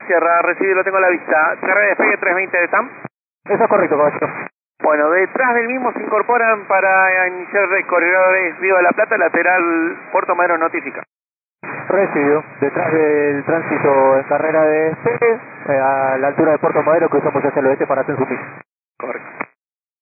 Sierra, recibido, lo tengo a la vista. Carrera de despegue 320 de TAM. Eso es correcto, caballero. Bueno, detrás del mismo se incorporan para iniciar el corredor Río de la Plata, lateral Puerto Madero notifica. Recibido. Detrás del tránsito en carrera de despegue, a la altura de Puerto Madero, cruzamos hacia el oeste para Ascenso Mix. Correcto.